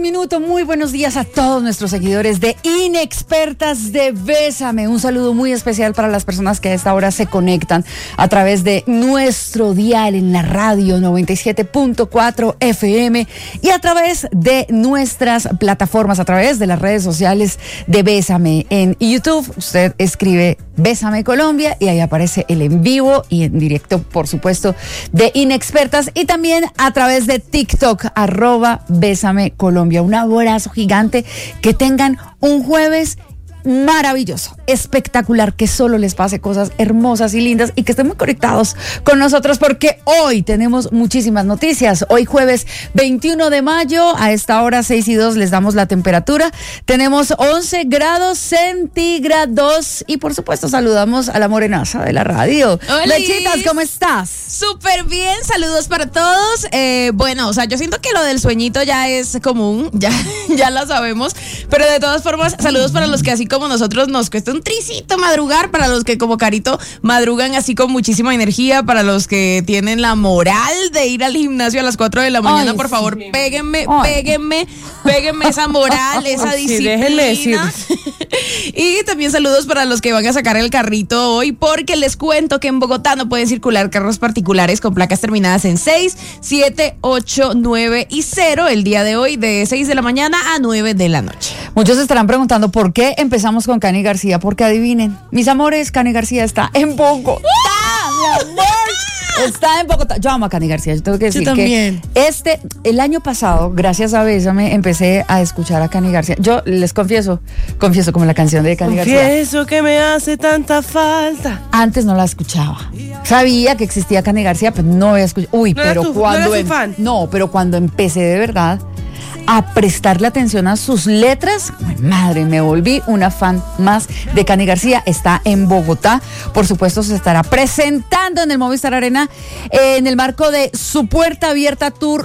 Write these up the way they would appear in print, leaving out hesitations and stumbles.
minuto. Muy buenos días a todos nuestros seguidores de Inexpertas de Bésame. Un saludo muy especial para las personas que a esta hora se conectan a través de nuestro dial en la radio 97.4 FM y a través de nuestras plataformas, a través de las redes sociales de Bésame. En YouTube usted escribe Bésame Colombia y ahí aparece el en vivo y en directo, por supuesto, de Inexpertas, y también a través de TikTok, @Bésame Colombia. Un abrazo gigante, que tengan un jueves maravilloso, espectacular, que solo les pase cosas hermosas y lindas y que estén muy conectados con nosotros porque hoy tenemos muchísimas noticias. Hoy jueves 21 de mayo, a esta hora 6:02 les damos la temperatura. Tenemos 11 grados centígrados y por supuesto saludamos a la morenaza de la radio. ¡Hola! Lechitas, ¿cómo estás? Súper bien, saludos para todos. Bueno, o sea, yo siento que lo del sueñito ya es común, ya lo sabemos, pero de todas formas, saludos para los que así como nosotros nos cuesta un tricito madrugar, para los que como Carito madrugan así con muchísima energía, para los que tienen la moral de ir al gimnasio a las 4 de la mañana, por favor, sí. péguenme esa moral, esa disciplina. Y también saludos para los que van a sacar el carrito hoy, porque les cuento que en Bogotá no pueden circular carros particulares con placas terminadas en 6, 7, 8, 9 y 0 el día de hoy, de 6 de la mañana a 9 de la noche. Muchos estarán preguntando por qué empezamos con Cani García, porque adivinen, mis amores, Cani García está en Bogotá, mi amor. Está en Bogotá. Yo amo a Cani García. Yo tengo que decir que el año pasado, gracias a Bésame, empecé a escuchar a Cani García. Yo les confieso como la canción de Cani García. Confieso que me hace tanta falta. Antes no la escuchaba. Sabía que existía Cani García, pero no había escuchado. Uy, ¿No pero cuando empecé de verdad a prestarle atención a sus letras, madre, me volví una fan más de Cani García. Está en Bogotá, por supuesto se estará presentando en el Movistar Arena en el marco de su Puerta Abierta Tour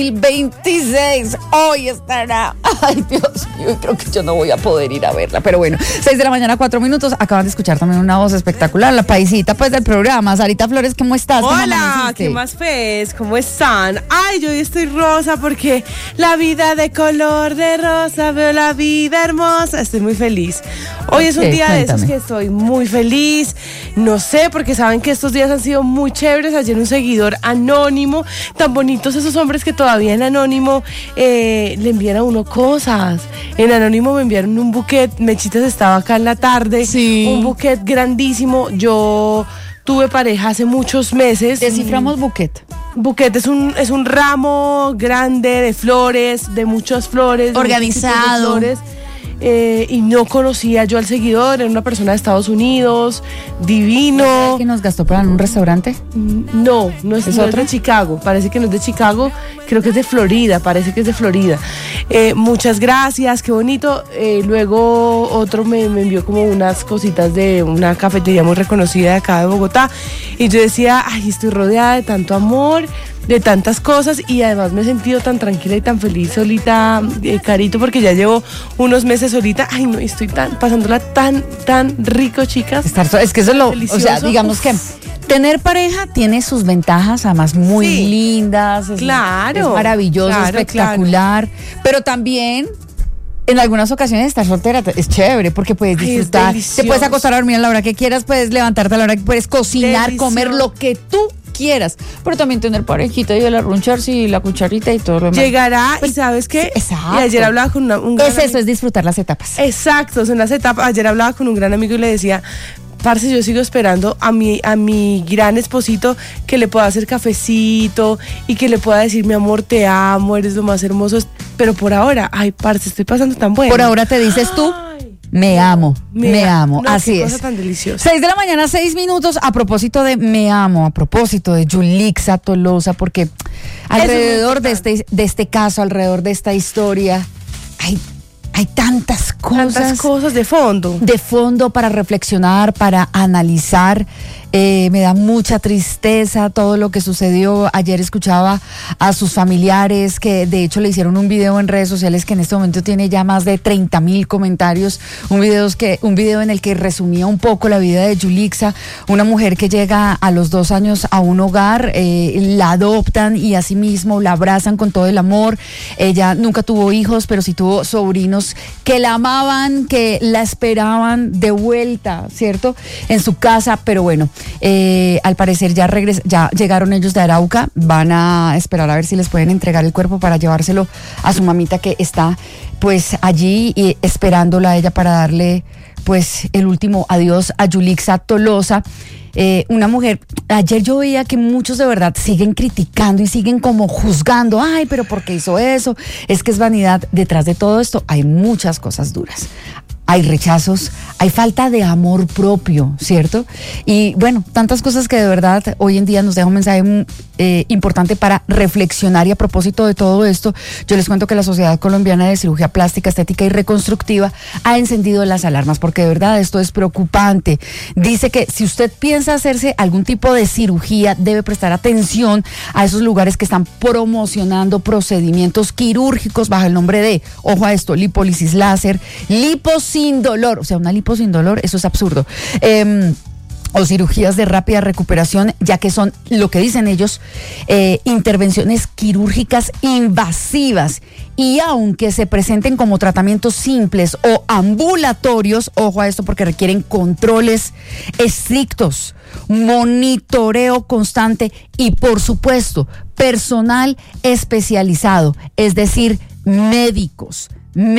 2026. Hoy estará, ay Dios mío, creo que yo no voy a poder ir a verla, pero bueno, 6 de la mañana, 4 minutos, acaban de escuchar también una voz espectacular, la paisita pues del programa, Sarita Flores, ¿cómo estás? Hola, ¿qué más fes? ¿Cómo están? Ay, yo hoy estoy rosa porque la vida de color de rosa, veo la vida hermosa. Estoy muy feliz. Hoy es un día de esos que estoy muy feliz. No sé, porque saben que estos días han sido muy chéveres. Ayer un seguidor anónimo, tan bonitos esos hombres que todavía en anónimo le envían a uno cosas. En anónimo me enviaron un buquet. Mechitas estaba acá en la tarde. Sí. Un buquet grandísimo. Yo tuve pareja hace muchos meses. Desciframos buquet. Buquet es un ramo grande de flores, de muchas flores. Organizado. De flores, y no conocía yo al seguidor, era una persona de Estados Unidos, divino. ¿Que nos gastó para un restaurante? No es de Chicago, parece que no es de Chicago, creo que es de Florida, parece que es de Florida. Muchas gracias, qué bonito. Luego otro me envió como unas cositas de una cafetería muy reconocida de acá de Bogotá, y yo decía, ay, estoy rodeada de tanto amor, de tantas cosas, y además me he sentido tan tranquila y tan feliz solita, Carito, porque ya llevo unos meses solita. Ay, no, estoy pasándola tan rico, chicas. Es que eso es lo, delicioso. O sea, digamos que tener pareja tiene sus ventajas, además muy lindas. Claro. Es maravilloso, espectacular, pero también en algunas ocasiones estar soltera es chévere porque puedes disfrutar, te puedes acostar a dormir a la hora que quieras, puedes levantarte a la hora que puedes cocinar, comer lo que tú quieras, pero también tener parejita y el arruncharse y la cucharita y todo lo demás. Llegará, pues, y ¿sabes qué? Exacto. Y ayer hablaba con un gran eso, es disfrutar las etapas. Exacto, son las etapas. Ayer hablaba con un gran amigo y le decía, parce, yo sigo esperando a mi gran esposito que le pueda hacer cafecito y que le pueda decir, mi amor, te amo, eres lo más hermoso, pero por ahora, ay, parce, estoy pasando tan bueno. Por ahora te dices tú, me amo. No, así qué es. Cosa tan deliciosa. 6 de la mañana, 6 minutos, a propósito de me amo, a propósito de Yulixa Tolosa, porque alrededor de este caso, alrededor de esta historia, hay tantas cosas. Tantas cosas de fondo. De fondo para reflexionar, para analizar. Me da mucha tristeza todo lo que sucedió. Ayer escuchaba a sus familiares que de hecho le hicieron un video en redes sociales que en este momento tiene ya más de 30,000 comentarios. Un video en el que resumía un poco la vida de Yulixa, una mujer que llega a los 2 años a un hogar, la adoptan y asimismo la abrazan con todo el amor. Ella nunca tuvo hijos, pero sí tuvo sobrinos que la amaban, que la esperaban de vuelta, ¿cierto? En su casa, pero bueno. Al parecer ya llegaron ellos de Arauca, van a esperar a ver si les pueden entregar el cuerpo para llevárselo a su mamita que está pues allí y esperándola a ella para darle pues el último adiós a Yulixa Tolosa. Una mujer, ayer yo veía que muchos de verdad siguen criticando y siguen como juzgando, ay, pero ¿por qué hizo eso? Es que es vanidad. Detrás de todo esto hay muchas cosas duras. Hay rechazos, hay falta de amor propio, ¿cierto? Y bueno, tantas cosas que de verdad hoy en día nos deja un mensaje importante para reflexionar. Y a propósito de todo esto, yo les cuento que la Sociedad Colombiana de Cirugía Plástica, Estética y Reconstructiva ha encendido las alarmas porque de verdad esto es preocupante. Dice que si usted piensa hacerse algún tipo de cirugía, debe prestar atención a esos lugares que están promocionando procedimientos quirúrgicos bajo el nombre de, ojo a esto, lipólisis láser, sin dolor, o sea, una lipo sin dolor, eso es absurdo. O cirugías de rápida recuperación, ya que son, lo que dicen ellos, intervenciones quirúrgicas invasivas. Y aunque se presenten como tratamientos simples o ambulatorios, ojo a esto porque requieren controles estrictos, monitoreo constante y, por supuesto, personal especializado, es decir, médicos,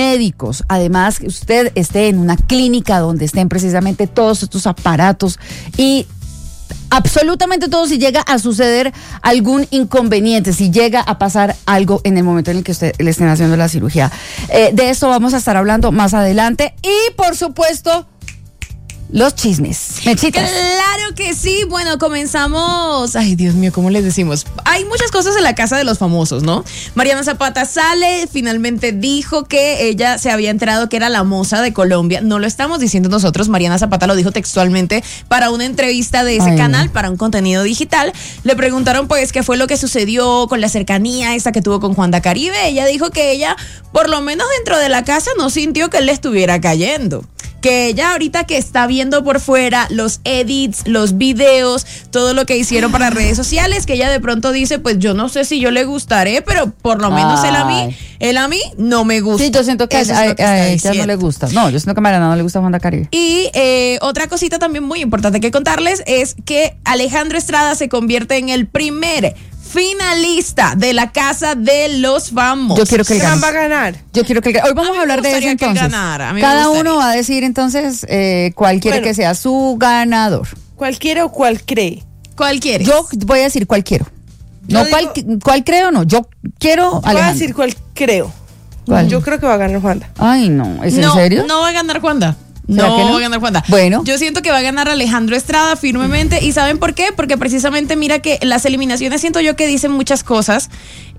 además que usted esté en una clínica donde estén precisamente todos estos aparatos y absolutamente todo. Si llega a suceder algún inconveniente, si llega a pasar algo en el momento en el que usted le estén haciendo la cirugía. De esto vamos a estar hablando más adelante y, por supuesto, los chismes. Mechitas. Claro que sí. Bueno, comenzamos. Ay, Dios mío, ¿cómo les decimos? Hay muchas cosas en la casa de los famosos, ¿no? Mariana Zapata sale, finalmente dijo que ella se había enterado que era la moza de Colombia. No lo estamos diciendo nosotros, Mariana Zapata lo dijo textualmente para una entrevista de ese canal, para un contenido digital. Le preguntaron pues qué fue lo que sucedió con la cercanía esa que tuvo con Juanda Caribe. Ella dijo que ella, por lo menos dentro de la casa, no sintió que él le estuviera cayendo. Que ella ahorita que está viendo por fuera los edits, los videos, todo lo que hicieron para redes sociales, que ella de pronto dice, pues yo no sé si yo le gustaré, pero por lo menos él a mí no me gusta. Sí, yo siento que a ella no le gusta. No, yo siento que a Mariana no le gusta Juanda Caribe. Y otra cosita también muy importante que contarles es que Alejandro Estrada se convierte en el primer finalista de la Casa de los Famosos. Yo quiero que él gane. Va a ganar. Yo quiero que él gane. Hoy vamos a hablar de eso entonces. Cada uno va a decir entonces cuál quiere que sea su ganador. ¿Cualquiera o cuál cree? ¿Cuál quiere? Yo voy a decir cuál quiero. No, cuál creo, no. Yo quiero Alejandro. Voy a decir cuál creo. ¿Cuál? Yo creo que va a ganar Juanda. Ay, no. ¿Es en serio? No va a ganar Juanda. No va a ganar Juanda. Bueno. Yo siento que va a ganar Alejandro Estrada firmemente. ¿Y saben por qué? Porque precisamente mira que las eliminaciones siento yo que dicen muchas cosas.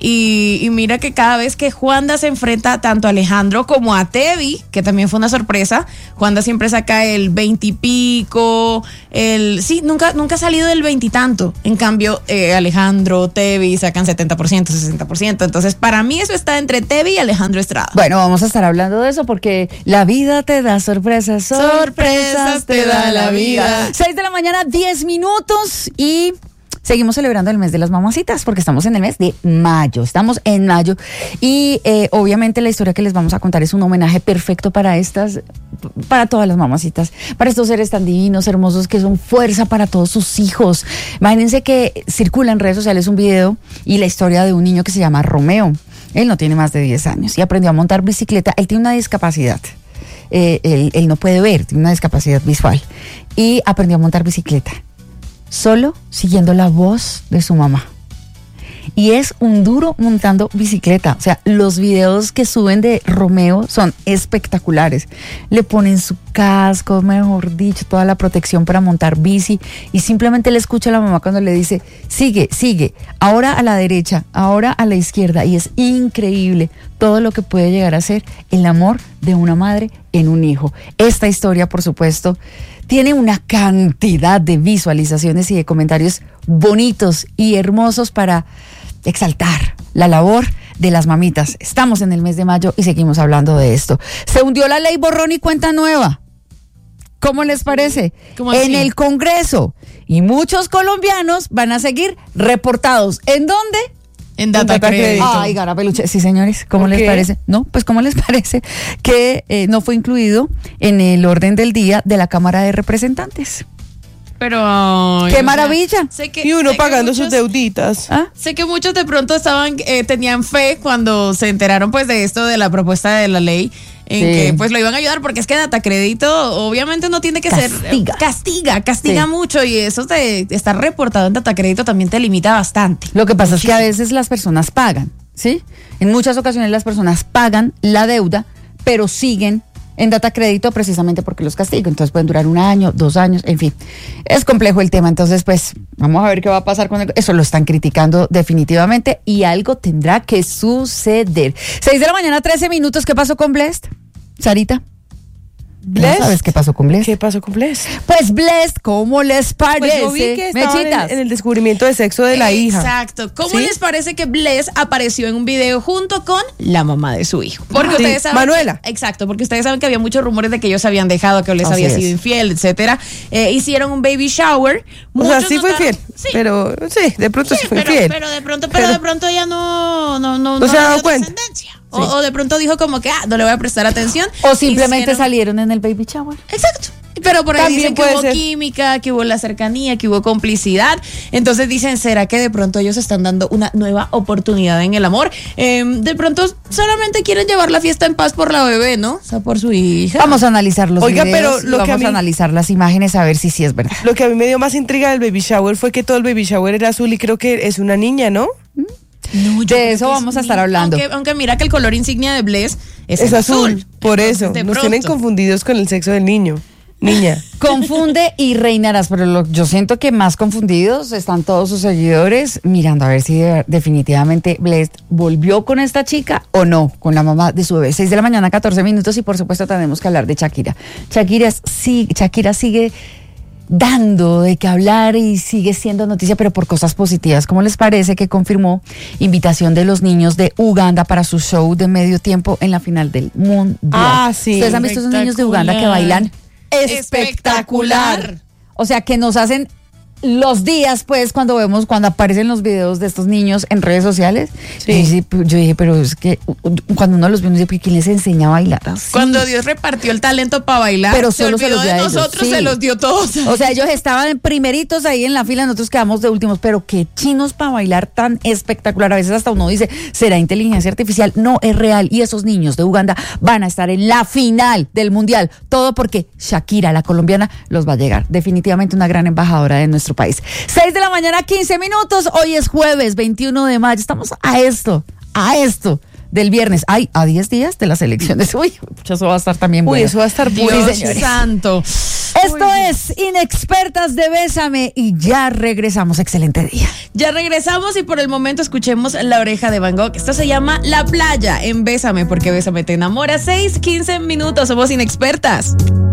Y mira que cada vez que Juanda se enfrenta tanto a Alejandro como a Tevi, que también fue una sorpresa, Juanda siempre saca el 20 y pico, nunca ha salido del 20 y tanto. En cambio, Alejandro, Tevi sacan 70%, 60%. Entonces, para mí eso está entre Tevi y Alejandro Estrada. Bueno, vamos a estar hablando de eso porque la vida te da sorpresas. Sorpresas te da la vida. 6 de la mañana, 10 minutos y seguimos celebrando el mes de las mamacitas porque estamos en el mes de mayo. Estamos en mayo y obviamente la historia que les vamos a contar es un homenaje perfecto para todas las mamacitas, para estos seres tan divinos, hermosos, que son fuerza para todos sus hijos. Imagínense que circula en redes sociales un video y la historia de un niño que se llama Romeo. Él no tiene más de 10 años y aprendió a montar bicicleta. Él tiene una discapacidad. Él no puede ver, tiene una discapacidad visual y aprendió a montar bicicleta solo siguiendo la voz de su mamá. Y es un duro montando bicicleta. O sea, los videos que suben de Romeo son espectaculares. Le ponen su casco, mejor dicho, toda la protección para montar bici y simplemente le escucha a la mamá cuando le dice, sigue, ahora a la derecha, ahora a la izquierda. Y es increíble todo lo que puede llegar a ser el amor de una madre en un hijo. Esta historia, por supuesto, tiene una cantidad de visualizaciones y de comentarios bonitos y hermosos para exaltar la labor de las mamitas. Estamos en el mes de mayo y seguimos hablando de esto. Se hundió la ley borrón y cuenta nueva. ¿Cómo les parece? ¿Cómo así? En el Congreso. Y muchos colombianos van a seguir reportados. ¿En dónde? En Data Credit. Ay, gara peluche. Sí, señores, ¿cómo ¿Por les qué? parece? No, pues ¿cómo les parece que no fue incluido en el orden del día de la Cámara de Representantes? Pero ay, ¡Qué o sea, maravilla! sé que- Y uno sé que pagando sus muchos- deuditas. ¿Ah? Sé que muchos de pronto tenían fe cuando se enteraron pues de esto de la propuesta de la ley en Sí. que pues lo iban a ayudar porque es que Data Crédito obviamente no tiene que Castiga. ser castiga Sí. mucho y eso de estar reportado en Data Crédito también te limita bastante. Lo que pasa es que a veces las personas pagan, ¿sí? En muchas ocasiones las personas pagan la deuda, pero siguen en Data Crédito precisamente porque los castigan. Entonces pueden durar 1 año, 2 años, en fin. Es complejo el tema. Entonces, pues, vamos a ver qué va a pasar con eso. Lo están criticando definitivamente y algo tendrá que suceder. 6 de la mañana, 13 minutos. ¿Qué pasó con Blessed? Sarita. Blessed. ¿No sabes qué pasó con Blessed? ¿Qué pasó con Blessed? Pues Blessed, ¿cómo les parece? Pues yo vi que estaban Mechitas. en el descubrimiento de sexo de la hija. Exacto. ¿Cómo ¿Sí? les parece que Bless apareció en un video junto con la mamá de su hijo? Porque Sí, ustedes saben. Manuela. Exacto, porque ustedes saben que había muchos rumores de que ellos se habían dejado, que les Así había es. sido infiel, etcétera. Hicieron un baby shower. O sea, Muchos sí fue notaron- infiel. Sí. Pero sí, de pronto sí, fue infiel. Pero de pronto ella no se ha dado dio cuenta. descendencia. O de pronto dijo como que no le voy a prestar atención. O simplemente Hicieron- salieron en el baby shower. Exacto. Pero por ahí También dicen que puede hubo ser. química, que hubo la cercanía, que hubo complicidad. Entonces dicen, ¿será que de pronto ellos están dando una nueva oportunidad en el amor? De pronto solamente quieren llevar la fiesta en paz por la bebé, ¿no? O sea, por su hija. Vamos a analizar los Oiga, videos pero y lo que vamos a a mí- analizar las imágenes a ver si sí es verdad. Lo que a mí me dio más intriga del baby shower fue que todo el baby shower era azul y creo que es una niña, ¿no? No, yo De creo eso que vamos es a estar ni- hablando. Aunque mira que el color insignia de Bless es Es el azul. Por Entonces, eso. de Nos tienen pronto. confundidos con el sexo del niño. Niña. Confunde y reinarás, pero yo siento que más confundidos están todos sus seguidores mirando a ver si definitivamente Blessed volvió con esta chica o no, con la mamá de su bebé. 6 de la mañana, 14 minutos y por supuesto tenemos que hablar de Shakira. Shakira sigue dando de qué hablar y sigue siendo noticia, pero por cosas positivas. ¿Cómo les parece que confirmó invitación de los niños de Uganda para su show de medio tiempo en la final del Mundial? Ah, sí. ¿Ustedes han visto esos niños de Uganda que bailan espectacular? O sea, que nos hacen los días, pues, cuando aparecen los videos de estos niños en redes sociales. Sí. Yo dije, pero es que cuando uno los ve, uno dice, ¿quién les enseña a bailar así? Cuando Dios repartió el talento para bailar, Pero solo se olvidó los dio de a ellos, nosotros, sí. se los dio todos. O sea, ellos estaban primeritos ahí en la fila, nosotros quedamos de últimos, pero qué chinos para bailar tan espectacular. A veces hasta uno dice, ¿será inteligencia artificial? No, es real. Y esos niños de Uganda van a estar en la final del Mundial. Todo porque Shakira, la colombiana, los va a llegar. Definitivamente una gran embajadora de nuestro país. 6 de la mañana, 15 minutos. Hoy es jueves, 21 de mayo. Estamos a esto del viernes. Ay, a 10 días de las elecciones. Uy, eso va a estar también Uy, bueno. eso va a estar Dios bueno. señores. santo. Esto es Inexpertas de Bésame y ya regresamos. Excelente día. Ya regresamos y por el momento escuchemos La Oreja de Van Gogh. Esto se llama La Playa en Bésame, porque Bésame te enamora. 6, 15 minutos, somos Inexpertas.